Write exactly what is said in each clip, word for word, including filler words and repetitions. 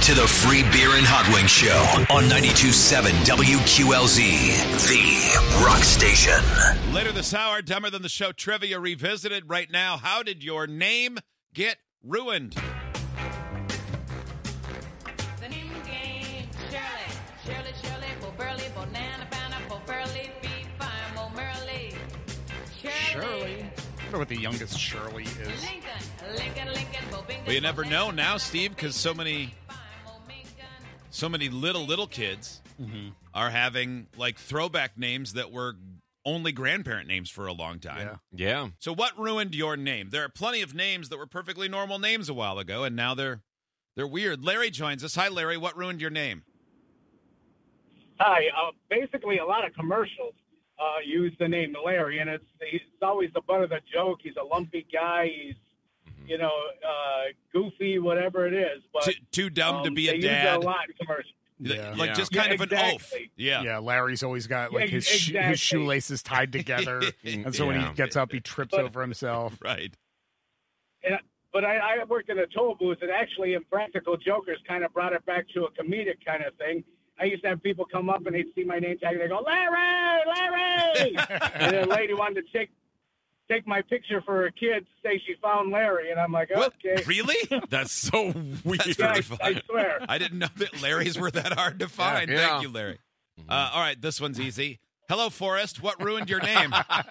to the Free Beer and Hot Wings Show on ninety-two point seven W Q L Z, the rock station. Later this hour, Dumber Than the Show Trivia Revisited. Right now, how did your name get ruined? The name game, Shirley, Shirley, Shirley, Bo Burley, Bonana, Banana, Bo Burley, Be Fine, Mo Merley, Shirley. I wonder what the youngest Shirley is. Lincoln, Lincoln, Lincoln, Bo Bingham. Well, you never know now, Steve, because so many, so many little, little kids Mm-hmm. are having, like, throwback names that were only grandparent names for a long time. Yeah. Yeah. So what ruined your name? There are plenty of names that were perfectly normal names a while ago, and now they're they're weird. Larry joins us. Hi, Larry. What ruined your name? Hi. Uh, basically, a lot of commercials uh, use the name Larry, and it's he's always the butt of the joke. He's a lumpy guy. He's, Mm-hmm. you know, uh, goofy, whatever it is. But Too, too dumb to um, be they a use it dad. a lot in commercials. Yeah. Like Yeah. just Yeah, kind of an exactly. oaf. Yeah. Yeah, Larry's always got like Yeah, his sh- exactly. his shoelaces tied together, and so when Yeah. he gets up, he trips But- over himself. Right. And, but I, I worked in a toll booth, and actually, Impractical Jokers kind of brought it back to a comedic kind of thing. I used to have people come up and they'd see my name tag and they go, Larry, Larry, and a lady wanted to take take my picture for her kid to say she found Larry, and I'm like, What? okay. Really? That's so weird. That's Yeah, pretty I, I fun. swear. I didn't know that Larrys were that hard to find. Yeah. Thank you, Larry. Uh, all right, this one's easy. Hello, Forrest. What ruined your name?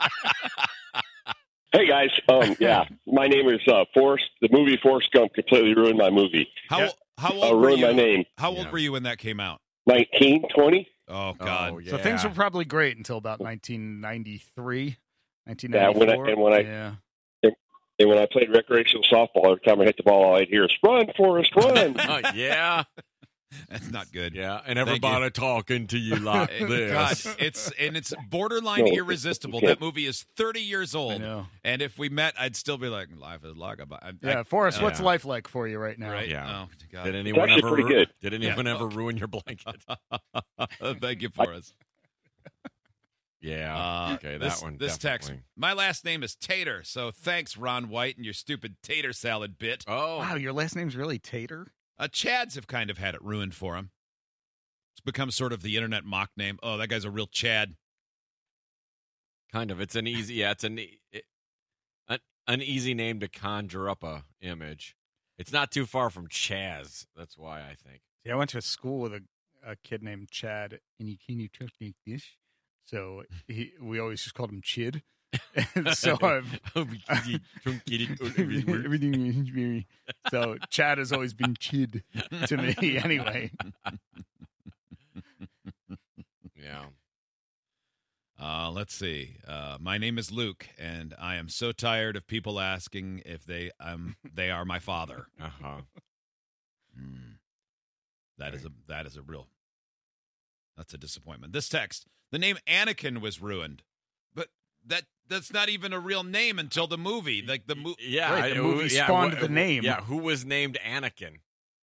Hey guys, um, yeah, my name is uh, Forrest. The movie Forrest Gump completely ruined my movie. How Yeah. how Uh, old were ruined you? my name. How old Yeah. were you when that came out? Nineteen, twenty. Oh God. Oh, yeah. So things were probably great until about nineteen ninety-three, nineteen Yeah, when I- ninety-four. and when I- yeah. And when I played recreational softball, every time I hit the ball, all I'd hear is "Run, Forrest, run!" Uh, yeah. That's not good. Yeah. And Thank everybody talking to you like God, this. it's and it's borderline No, irresistible. you That can't. movie is thirty years I old, know. and if we met, I'd still be like, "Life is like a." I, Yeah, I, Forrest, uh, what's life like for you right now? Right? Yeah. Oh, God. Did anyone actually ever pretty ru- good. Did anyone Yeah. ever ruin your blanket? Thank you, Forrest. Yeah. Uh, okay, that this, one. This text. definitely. My last name is Tater, so thanks, Ron White, and your stupid tater salad bit. Oh. Wow, your last name's really Tater? Uh, Chads have kind of had it ruined for him. It's become sort of the internet mock name. Oh, that guy's a real Chad. Kind of. It's an easy. Yeah, it's an e- it, an, an easy name to conjure up a image. It's not too far from Chaz. That's why I think. Yeah, I went to a school with a, a kid named Chad, and he can you talk like this? So he, we always just called him Chid. so I've everything is very so Chad has always been Chid to me anyway. Yeah. Uh, let's see. Uh, my name is Luke, and I am so tired of people asking if they um they are my father. Uh huh. Mm. That is a that is a real. That's a disappointment. This text: the name Anakin was ruined, but that that's not even a real name until the movie. Like the movie. Yeah. Right, the I- movie yeah, spawned wh- the name. Yeah. Who was named Anakin?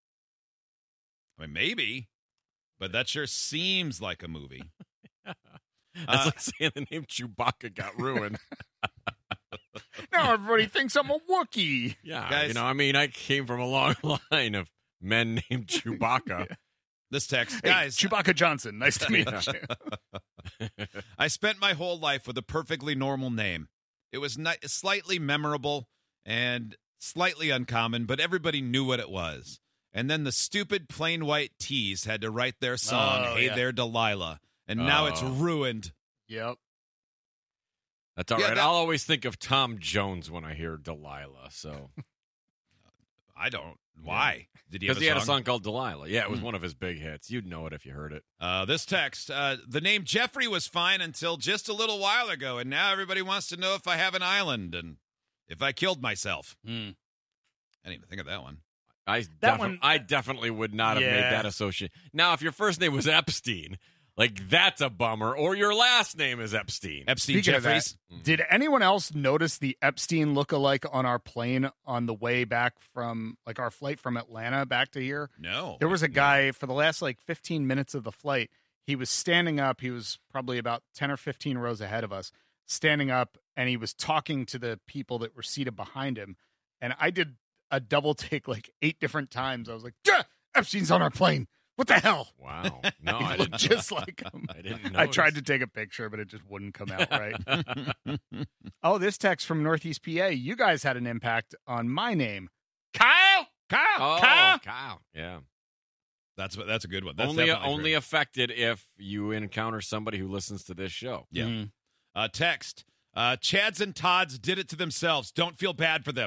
I mean, maybe, but that sure seems like a movie. That's Uh, like saying the name Chewbacca got ruined. Now everybody thinks I'm a Wookiee. Yeah. Guys- You know, I mean, I came from a long line of men named Chewbacca. This text, Hey, guys. Chewbacca Johnson. Nice to meet Yeah. you. I spent my whole life with a perfectly normal name. It was ni- slightly memorable and slightly uncommon, but everybody knew what it was. And then the stupid plain white tees had to write their song, Oh, Hey yeah. There, Delilah. And now it's Oh. ruined. Yep. That's all Yeah, right. that- I'll always think of Tom Jones when I hear Delilah. So I don't. Why? Did he because have he a had a song? song called Delilah. Yeah, it was Hmm. one of his big hits. You'd know it if you heard it. Uh, this text, uh, the name Jeffrey was fine until just a little while ago, and now everybody wants to know if I have an island and if I killed myself. Hmm. I didn't even think of that one. I That defi- one- I definitely would not have made Yeah. that association. Now, if your first name was Epstein, like that's a bummer, or your last name is Epstein. Epstein Speaking of Jeffries. Did anyone else notice the Epstein look-alike on our plane on the way back from, like, our flight from Atlanta back to here? No. There was a guy for the last, like, fifteen minutes of the flight. He was standing up. He was probably about ten or fifteen rows ahead of us, standing up, and he was talking to the people that were seated behind him. And I did a double take, like, eight different times. I was like, "Duh!" Epstein's on our plane. What the hell? Wow. No, He I looked didn't just like him. I didn't I tried to notice. take a picture, but it just wouldn't come out right. Oh, this text from Northeast P A. You guys had an impact on my name. Kyle! Kyle! Oh, Kyle! Kyle. Yeah. That's what. That's a good one. That's only definitely only true. affected if you encounter somebody who listens to this show. Yeah. Mhm. Uh, text. Uh, Chads and Tods did it to themselves. Don't feel bad for them.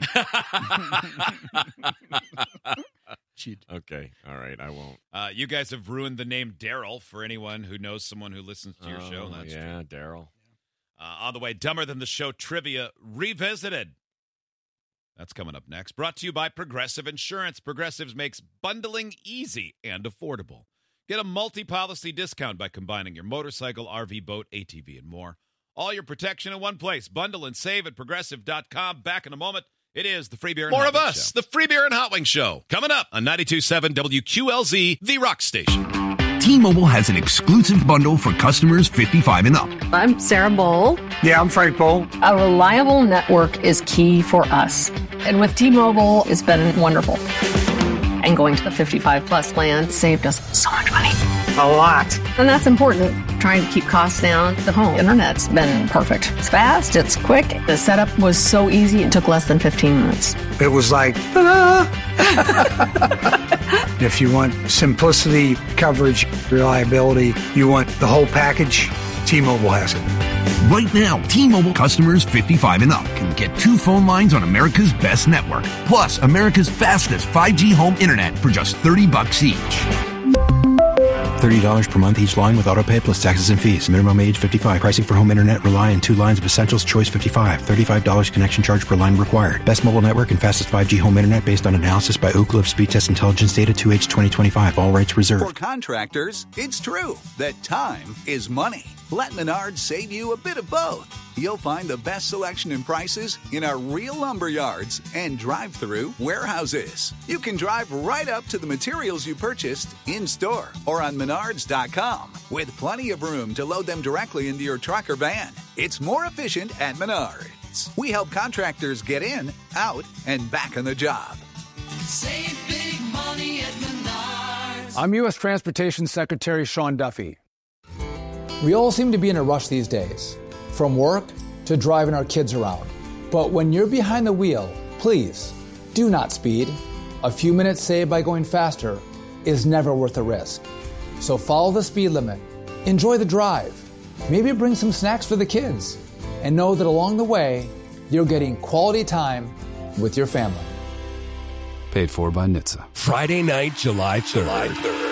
Cheat. Okay. All right. I won't. Uh, you guys have ruined the name Daryl for anyone who knows someone who listens to your Oh, show. That's yeah, true. Daryl. Uh, on the way, Dumber Than the Show Trivia Revisited. That's coming up next. Brought to you by Progressive Insurance. Progressives makes bundling easy and affordable. Get a multi-policy discount by combining your motorcycle, R V, boat, A T V, and more. All your protection in one place. Bundle and save at progressive dot com. Back in a moment. It is the Free Beer and More Hot of Wings us, Show. the Free Beer and Hot Wings Show, coming up on ninety-two point seven W Q L Z, the Rock Station. T-Mobile has an exclusive bundle for customers fifty-five and up. I'm Sarah Bowl. Yeah, I'm Frank Bowl. A reliable network is key for us. And with T-Mobile, it's been wonderful. And going to the fifty-five plus plan saved us so much money. A lot. And that's important. Trying to keep costs down. The home internet's been perfect. It's fast, it's quick. The setup was so easy, it took less than fifteen minutes. It was like, ah. If you want simplicity, coverage, reliability, you want the whole package, T-Mobile has it. Right now, T-Mobile customers fifty-five and up can get two phone lines on America's best network, plus America's fastest five G home internet for just thirty bucks each. thirty dollars per month each line with autopay plus taxes and fees. Minimum age fifty-five. Pricing for home internet rely on two lines of Essentials Choice fifty-five. thirty-five dollars connection charge per line required. Best mobile network and fastest five G home internet based on analysis by Ookla of Speed Test Intelligence Data two H twenty twenty-five. All rights reserved. For contractors, it's true that time is money. Let Menards save you a bit of both. You'll find the best selection and prices in our real lumber yards and drive-through warehouses. You can drive right up to the materials you purchased in-store or on menards dot com with plenty of room to load them directly into your truck or van. It's more efficient at Menards. We help contractors get in, out, and back on the job. Save big money at Menards. I'm U S Transportation Secretary Sean Duffy. We all seem to be in a rush these days, from work to driving our kids around. But when you're behind the wheel, please do not speed. A few minutes saved by going faster is never worth the risk. So follow the speed limit, enjoy the drive, maybe bring some snacks for the kids, and know that along the way, you're getting quality time with your family. Paid for by N H T S A. Friday night, July third.